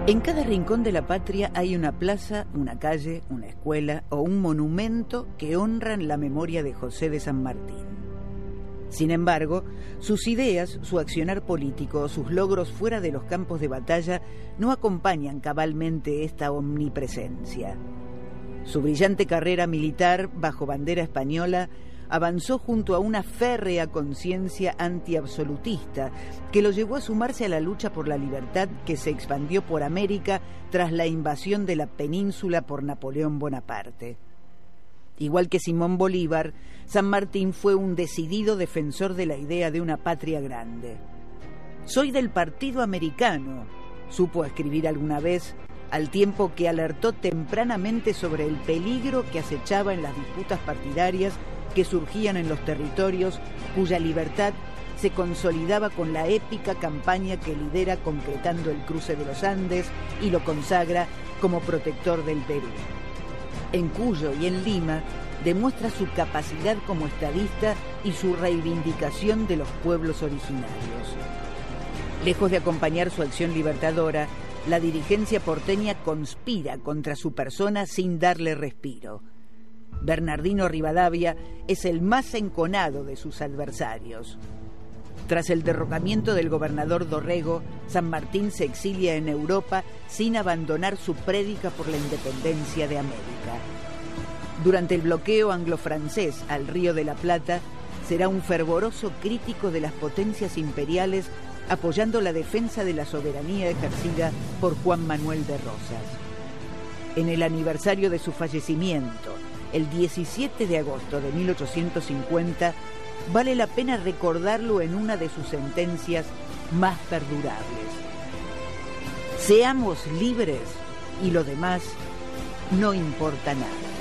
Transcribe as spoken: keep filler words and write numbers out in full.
En cada rincón de la patria hay una plaza, una calle, una escuela o un monumento que honran la memoria de José de San Martín. Sin embargo, sus ideas, su accionar político, sus logros fuera de los campos de batalla no acompañan cabalmente esta omnipresencia. Su brillante carrera militar bajo bandera española avanzó junto a una férrea conciencia antiabsolutista que lo llevó a sumarse a la lucha por la libertad que se expandió por América tras la invasión de la península por Napoleón Bonaparte. Igual que Simón Bolívar, San Martín fue un decidido defensor de la idea de una patria grande. «Soy del Partido Americano», supo escribir alguna vez, al tiempo que alertó tempranamente sobre el peligro que acechaba en las disputas partidarias que surgían en los territorios cuya libertad se consolidaba con la épica campaña que lidera concretando el cruce de los Andes y lo consagra como protector del Perú. En Cuyo y en Lima demuestra su capacidad como estadista y su reivindicación de los pueblos originarios. Lejos de acompañar su acción libertadora, la dirigencia porteña conspira contra su persona sin darle respiro. Bernardino Rivadavia es el más enconado de sus adversarios. Tras el derrocamiento del gobernador Dorrego, San Martín se exilia en Europa sin abandonar su prédica por la independencia de América. Durante el bloqueo anglo-francés al Río de la Plata, será un fervoroso crítico de las potencias imperiales, apoyando la defensa de la soberanía ejercida por Juan Manuel de Rosas. En el aniversario de su fallecimiento, el diecisiete de agosto de mil ochocientos cincuenta, vale la pena recordarlo en una de sus sentencias más perdurables. Seamos libres y lo demás no importa nada.